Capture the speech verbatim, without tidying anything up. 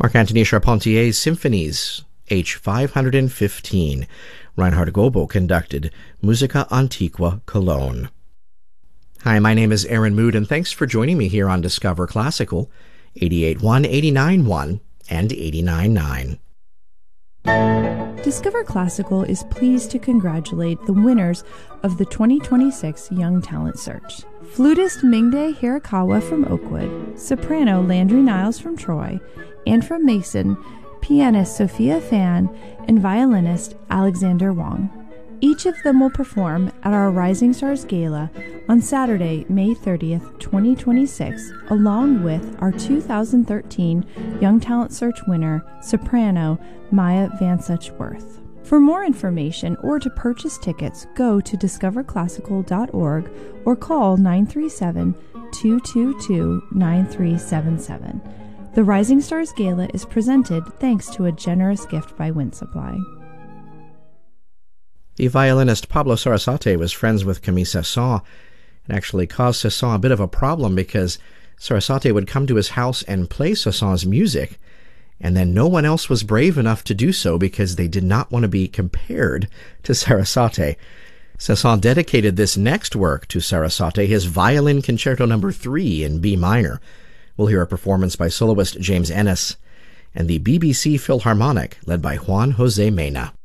Marc-Antoine Charpentier's Symphonies, H five hundred fifteen. Reinhard Goebel conducted Musica Antiqua Cologne. Hi, my name is Aaron Mood, and thanks for joining me here on Discover Classical, eighty-eight point one, eighty-nine point one, and eighty-nine point nine. Discover Classical is pleased to congratulate the winners of the twenty twenty-six Young Talent Search. Flutist Mingde Hirakawa from Oakwood, soprano Landry Niles from Troy, and from Mason, pianist Sophia Fan, and violinist Alexander Wong. Each of them will perform at our Rising Stars Gala on Saturday, May thirtieth, twenty twenty-six, along with our two thousand thirteen Young Talent Search winner, soprano Maya Van Suchworth. For more information or to purchase tickets, go to discover classical dot org or call nine three seven, two two two, nine three seven seven. The Rising Stars Gala is presented thanks to a generous gift by Wind Supply. The violinist Pablo Sarasate was friends with Camille Saint-Saëns. It actually caused Saint-Saëns a bit of a problem because Sarasate would come to his house and play Saint-Saëns' music, and then no one else was brave enough to do so because they did not want to be compared to Sarasate. Saint-Saëns dedicated this next work to Sarasate, his Violin Concerto Number three in B minor. We'll hear a performance by soloist James Ennis and the B B C Philharmonic led by Juan José Mena.